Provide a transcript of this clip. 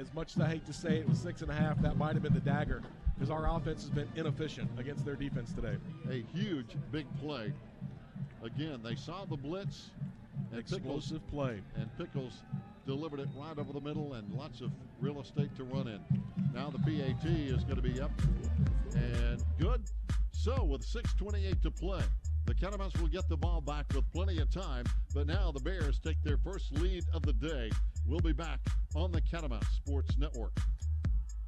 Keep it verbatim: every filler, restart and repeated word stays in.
as much as I hate to say it was six and a half, that might have been the dagger because our offense has been inefficient against their defense today. A huge, big play. Again, they saw the blitz. And Explosive Pickles, play. And Pickles delivered it right over the middle and lots of real estate to run in. Now the P A T is going to be up and good. So with six twenty-eight to play, the Catamounts will get the ball back with plenty of time, but now the Bears take their first lead of the day. We'll be back on the Catamount Sports Network.